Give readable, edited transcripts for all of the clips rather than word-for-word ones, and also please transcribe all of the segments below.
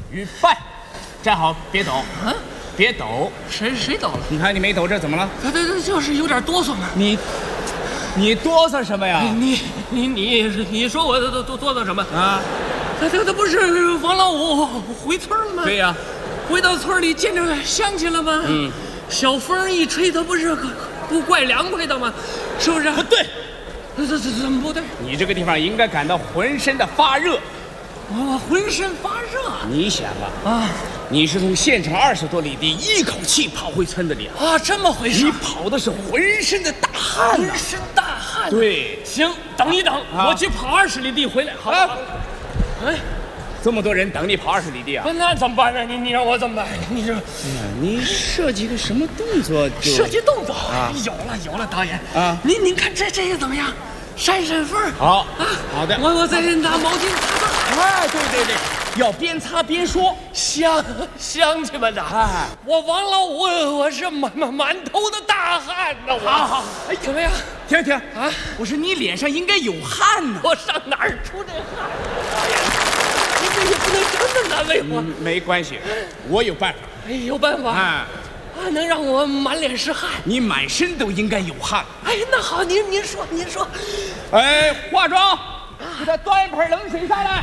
预备，站好，别抖，别抖。 谁抖了？ 你看你没抖，这怎么了？ 对，就是有点哆嗦嘛。 你哆嗦什么呀？ 你说我哆嗦什么啊？ 他不是王老五回村了吗？ 对呀， 回到村里见着乡亲了吗？小风一吹，他不是不怪凉快的吗？是不是？ 不对， 怎么不对？ 你这个地方应该感到浑身的发热。 我浑身发热。 你想啊，你是从县城20多里地一口气跑回村子里啊，这么回事？ 你跑的是浑身的大汗， 浑身大汗。 对， 行，等一等，我去跑20里地回来。好。哎， 这么多人等你跑20里地啊？ 那怎么办呢？你让我怎么办？你说， 你设计个什么动作？ 设计动作啊？有了，导演啊！您看这个怎么样？扇风。 好啊，好的。 我再拿毛巾擦。 哎，对，要边擦边说。 乡亲们呐，我王老五我是满头的大汗呐！ 好， 哎，怎么样？ 停啊！我说你脸上应该有汗呢。 我上哪儿出这汗？你这也不能真的难为我。 没关系，我有办法。 哎，有办法啊？能让我满脸是汗？ 你满身都应该有汗。 哎，那好，您说。 哎，化妆，给他端一盆冷水下来。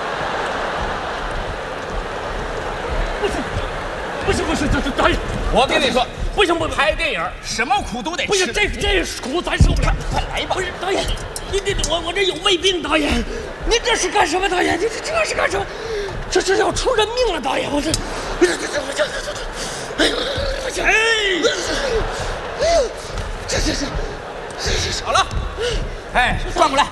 不行，这导演， 我跟你说， 不行， 拍电影什么苦都得吃。 不行，这苦咱受不了。 快来吧！ 不是导演，我这有胃病，导演，您这是干什么？导演，这是干什么？这要出人命了，导演，我这，哎呦，这好了，哎，转过来，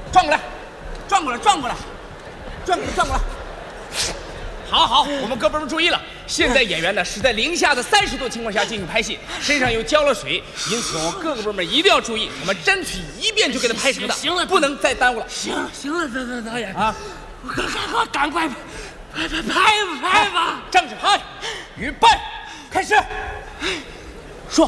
好，我们各部门注意了，现在演员呢是在零下的30度情况下进行拍戏，身上又浇了水，因此我们各个部门一定要注意，我们争取一遍就给他拍成的。 行了， 不能再耽误了。 行了，导演啊，赶快拍吧！ 正式拍，预备，开始。说，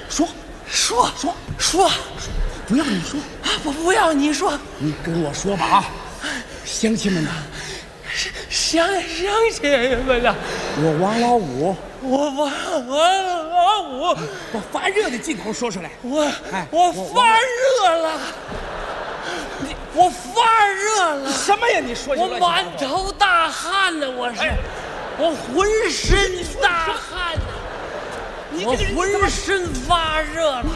不要你说， 不要你说， 你跟我说吧啊！乡亲们呐， 乡亲们呐， 我王老五， 我王老五， 把发热的劲头说出来。 我发热了，我发热了。 什么呀？你说我满头大汗呢，我浑身大汗呢，我浑身发热了。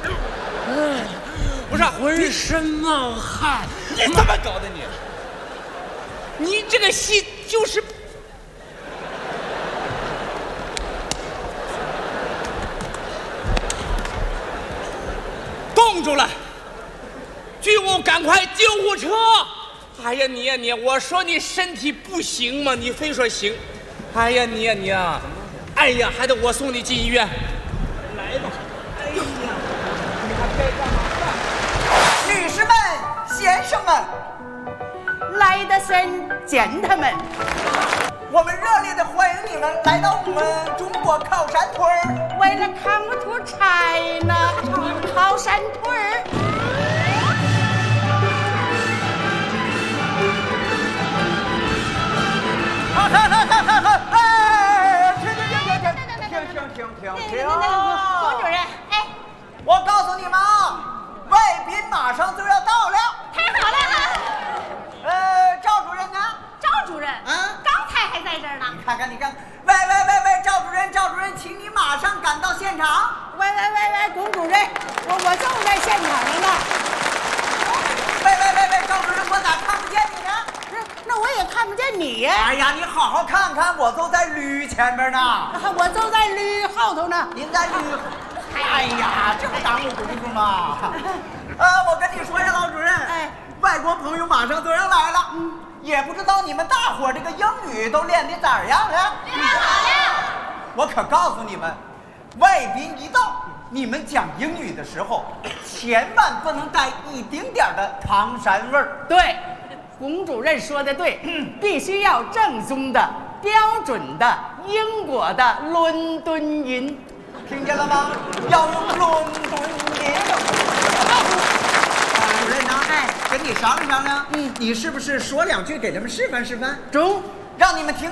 不是， 浑身冒汗。 你怎么搞的你这个戏就是冻住了，剧务赶快救护车！哎呀你，我说你身体不行吗？你非说行。哎呀你，哎呀，还得我送你进医院。来吧。哎呀，你还该干嘛干？ 女士们、先生们，来的神gentlemen，我们热烈的欢迎你们来到我们中国靠山屯儿。 Welcome to China， 靠山屯儿。 停！ 龚主任，哎， 我告诉你们啊，外宾马上就要到了。 太好了！ 赵主任呢？ 赵主任，刚才还在这儿呢。 你看，喂，赵主任，请你马上赶到现场。 喂，龚主任，我就在现场上呢。 喂，赵主任，我咋看不见你呢？ 那我也看不见你呀。 哎呀，你好好看看，我就在驴前边呢。 我就在驴后头呢。 您在驴？哎呀，这不耽误功夫吗？我跟你说呀，老主任，外国朋友马上就要来了，也不知道你们大伙这个英语都练得咋样了？ 练好了。 我可告诉你们，外宾一到，你们讲英语的时候，千万不能带一丁点的唐山味儿。 对，龚主任说的对，必须要正宗的、标准的英国的伦敦音。 听见了吗？要用伦敦音。主任呢？跟你商量商量，你是不是说两句给他们示范示范？ 中， 让你们听。